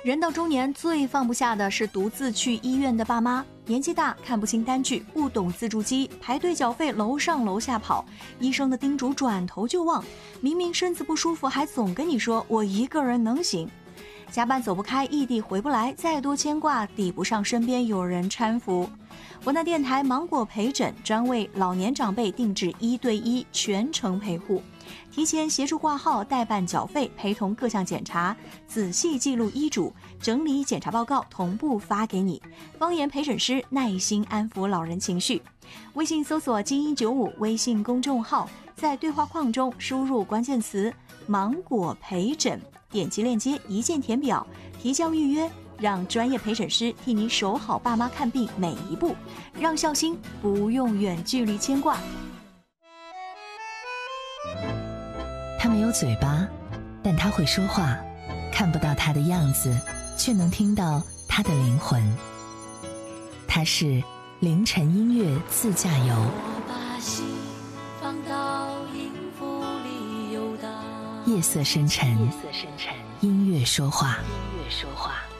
人到中年最放不下的是独自去医院的爸妈，年纪大看不清单据，不懂自助机，排队缴费楼上楼下跑，医生的叮嘱转头就忘，明明身子不舒服还总跟你说我一个人能行。加班走不开，异地回不来，再多牵挂抵不上身边有人搀扶。湖南电台芒果陪诊专为老年长辈定制1对1全程陪护，提前协助挂号、代办缴费、陪同各项检查，仔细记录医嘱，整理检查报告，同步发给你。方言陪诊师耐心安抚老人情绪。微信搜索精英95微信公众号，在对话框中输入关键词芒果陪诊，点击链接一键填表，提交预约，让专业陪诊师替你守好爸妈看病每一步，让孝心不用远距离牵挂。 他没有嘴巴，但他会说话，看不到他的样子，却能听到他的灵魂。他是凌晨音乐自驾游。 我把心放到音符里游荡， 夜色深沉，音乐说话。